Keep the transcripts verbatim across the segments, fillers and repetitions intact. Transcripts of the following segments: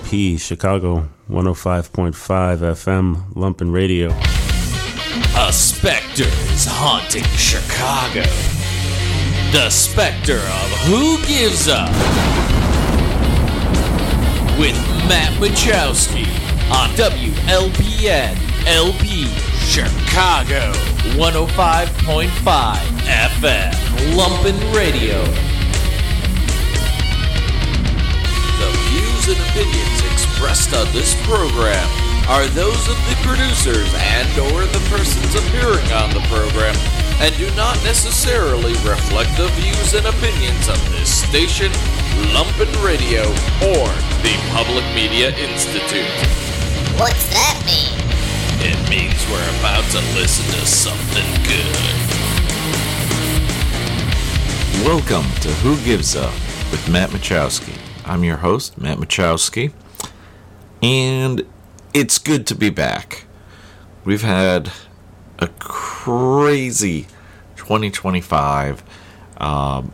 P, Chicago, one oh five point five F M, Lumpin' Radio. A specter is haunting Chicago. The specter of Who Gives Up? With Matt Machowski on W L P N L P Chicago, one oh five point five F M, Lumpin' Radio. The views and opinions expressed on this program are those of the producers and or the persons appearing on the program and do not necessarily reflect the views and opinions of this station, Lumpin' Radio, or the Public Media Institute. What's that mean? It means we're about to listen to something good. Welcome to Who Gives Up with Matt Machowski. I'm your host, Matt Machowski, and it's good to be back. We've had a crazy twenty twenty-five, um,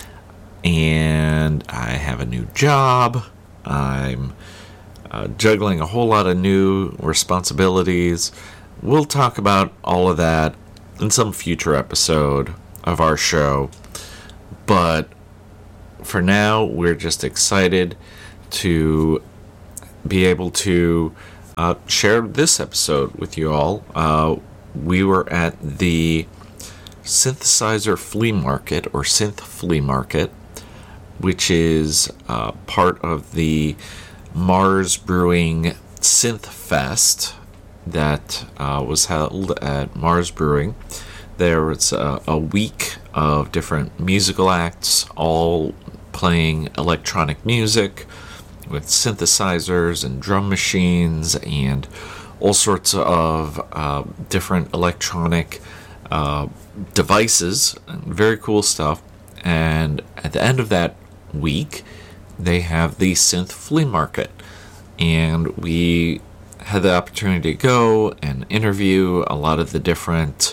and I have a new job. I'm uh, juggling a whole lot of new responsibilities. We'll talk about all of that in some future episode of our show, but for now, we're just excited to be able to Uh, share this episode with you all. Uh, we were at the Synthesizer Flea Market, or Synth Flea Market, which is uh, part of the Mars Brewing Synth Fest that uh, was held at Mars Brewing. There was a, a week of different musical acts, all playing electronic music, with synthesizers and drum machines and all sorts of uh, different electronic uh, devices. Very cool stuff. And at the end of that week, they have the Synth Flea Market. And we had the opportunity to go and interview a lot of the different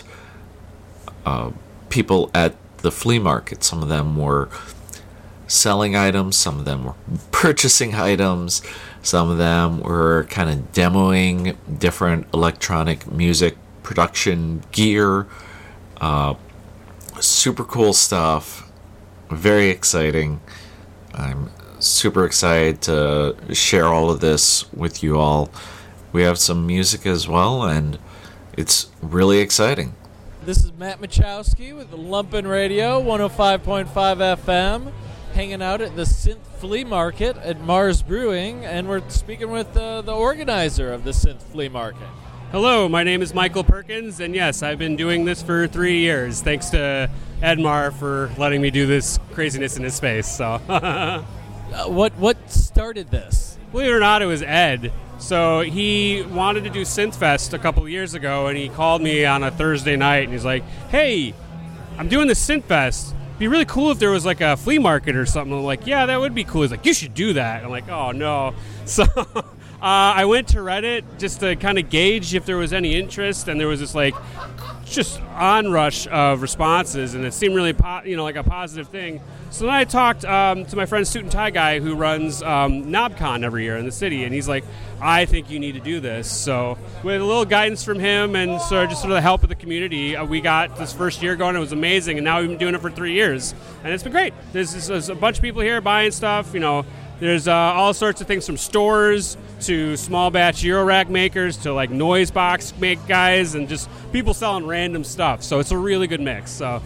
uh, people at the flea market. Some of them were selling items, some of them were purchasing items, some of them were kind of demoing different electronic music production gear. Uh, super cool stuff, very exciting. I'm super excited to share all of this with you all. We have some music as well, and it's really exciting. This is Matt Machowski with the Lumpin' Radio, one oh five point five F M. Hanging out at the Synth Flea Market at Mars Brewing, and we're speaking with uh, the organizer of the Synth Flea Market. Hello, my name is Michael Perkins, and yes, I've been doing this for three years. Thanks to Edmar for letting me do this craziness in his space. So, uh, what what started this? Believe it or not, it was Ed. So he wanted to do Synthfest a couple of years ago, and he called me on a Thursday night, and he's like, "Hey, I'm doing this Synthfest. Be really cool if there was like a flea market or something." I'm like, yeah, that would be cool. He's like, you should do that. I'm like, oh no. So uh, I went to Reddit just to kind of gauge if there was any interest, and there was this like just onrush of responses, and it seemed really po- you know like a positive thing. So then I talked um, to my friend Suit and Tie Guy, who runs um, KnobCon every year in the city, and he's like, I think you need to do this. So with a little guidance from him and sort of just sort of the help of the community, uh, we got this first year going. It was amazing, and now we've been doing it for three years, and it's been great. There's, there's a bunch of people here buying stuff. You know, there's uh, all sorts of things from stores to small batch Eurorack makers to like noise box make guys, and just people selling random stuff. So it's a really good mix. So.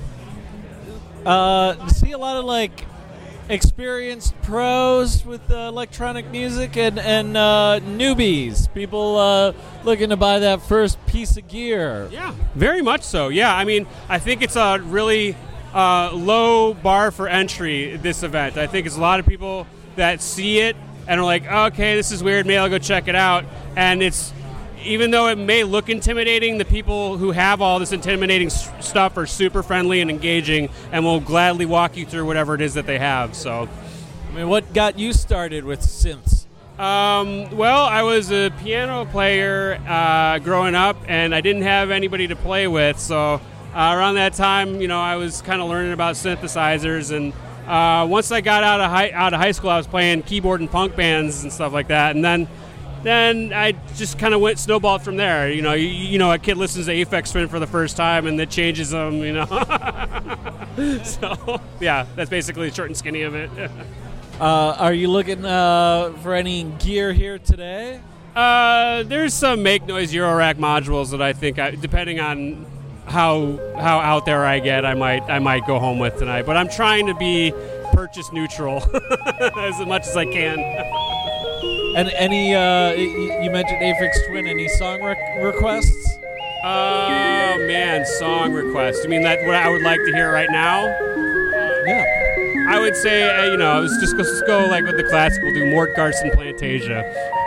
Uh, see a lot of like experienced pros with uh, electronic music and and uh, newbies, people uh, looking to buy that first piece of gear. Yeah, very much so. Yeah, I mean, I think it's a really uh, low bar for entry. This event, I think, it's a lot of people that see it and are like, oh, okay, this is weird. Maybe I'll go check it out. And it's even though it may look intimidating, the people who have all this intimidating s- stuff are super friendly and engaging and will gladly walk you through whatever it is that they have. So, I mean, what got you started with synths? Um, well, I was a piano player uh, growing up, and I didn't have anybody to play with. So uh, around that time, you know, I was kind of learning about synthesizers, and Uh, once I got out of high out of high school, I was playing keyboard and punk bands and stuff like that, and then then I just kind of went snowballed from there. You know, you, you know, a kid listens to Aphex Twin for the first time, and it changes them. You know, so yeah, that's basically the short and skinny of it. Uh, are you looking uh, for any gear here today? Uh, there's some Make Noise Eurorack modules that I think, I, depending on how how out there I get, I might I might go home with tonight. But I'm trying to be purchase neutral as much as I can. And any uh, you mentioned Aphex Twin. Any song rec- requests? Oh man, song requests. You mean that what I would like to hear right now? Yeah. I would say, uh, you know, let's just, let's just go like with the classic. We'll do Mort Garson Plantasia.